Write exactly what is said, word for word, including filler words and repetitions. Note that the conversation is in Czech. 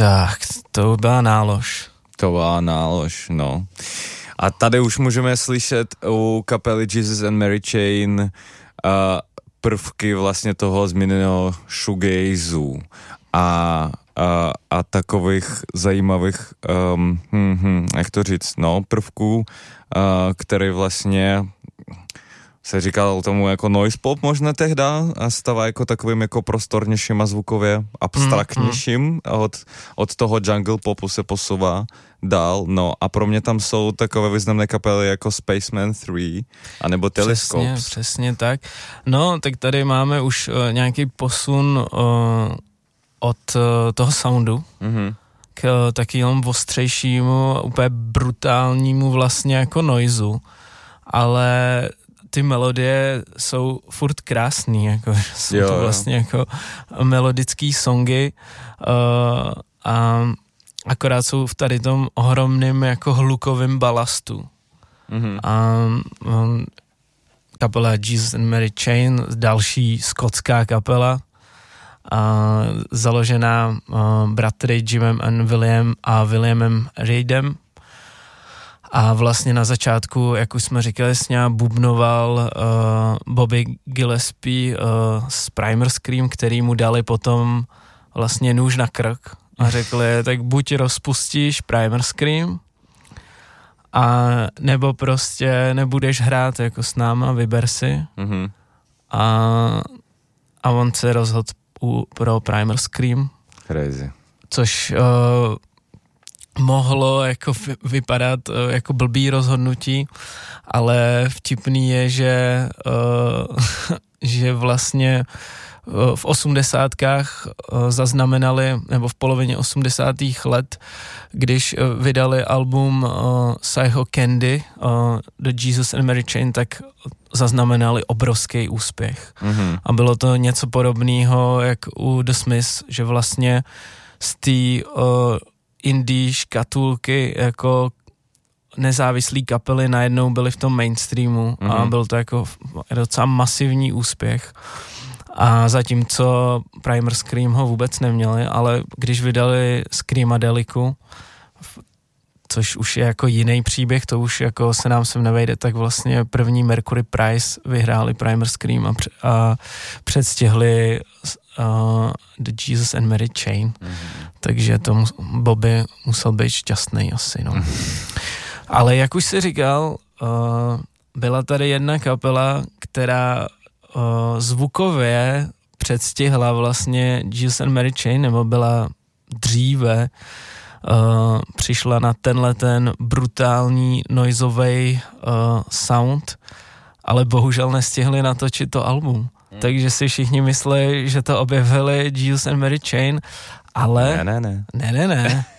Tak, to byla nálož. To byla nálož, no. A tady už můžeme slyšet u kapely Jesus and Mary Chain uh, prvky vlastně toho zmíněného shoegazu a, a, a takových zajímavých, um, hm, hm, jak to říct, no, prvků, uh, který vlastně se říkal tomu jako noise pop možná tehda a stává jako takovým jako prostornějším a zvukově abstraktnějším mm, mm. a od, od toho jungle popu se posouvá dál, no a pro mě tam jsou takové významné kapely jako Spaceman tři anebo Telescopes. Přesně, přesně tak. No, tak tady máme už uh, nějaký posun uh, od uh, toho soundu mm-hmm. k uh, takovému ostřejšímu, úplně brutálnímu vlastně jako noizu, ale ty melodie jsou furt krásný, jako jsou jo, to vlastně jo. jako melodický songy uh, a akorát jsou v tady tom ohromným jako hlukovým balastu. Mm-hmm. A um, kapela Jesus and Mary Chain, další skotská kapela, a založená uh, bratry Jimem and William a Williamem Reidem. A vlastně na začátku, jak už jsme říkali, s ním bubnoval uh, Bobby Gillespie uh, z Primal Scream, který mu dali potom vlastně nůž na krk a řekli, tak buď rozpustíš Primal Scream, a nebo prostě nebudeš hrát jako s náma, vyber si. Mm-hmm. A, a on se rozhodl u, pro Primal Scream. Crazy. Což uh, mohlo jako vypadat jako blbý rozhodnutí, ale vtipný je, že, uh, že vlastně uh, v osmdesátkách uh, zaznamenali, nebo v polovině osmdesátých let, když uh, vydali album uh, Psycho Candy, uh, The Jesus and Mary Chain, tak zaznamenali obrovský úspěch. Mm-hmm. A bylo to něco podobného, jak u The Smiths, že vlastně z té uh, indie škatulky jako nezávislý kapely najednou byly v tom mainstreamu mm-hmm. a byl to jako docela masivní úspěch. A zatímco Primal Scream ho vůbec neměli, ale když vydali Screamadeliku, což už je jako jiný příběh, to už jako se nám sem nevejde, tak vlastně první Mercury Prize vyhráli Primal Scream a, a předstihli Uh, The Jesus and Mary Chain, mm-hmm. takže to mus, Bobby musel být šťastný asi, no. Mm-hmm. Ale jak už jsi říkal, uh, byla tady jedna kapela, která uh, zvukově předstihla vlastně Jesus and Mary Chain, nebo byla dříve, uh, přišla na tenhle ten brutální noizový uh, sound, ale bohužel nestihli natočit to album. Takže si všichni myslí, že to objevili Jesus and Mary Chain, ale... Ne, ne, ne. Ne, ne, ne.